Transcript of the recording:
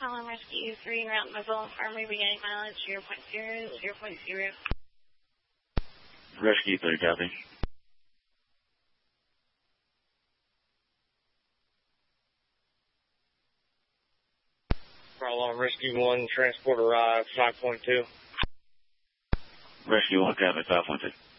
Column Rescue 3, route mobile, armory beginning mileage 0.0, 0.0. Rescue 3, copy. Alarm Rescue 1, transport arrived 5.2. Rescue 1, copy, 5.2.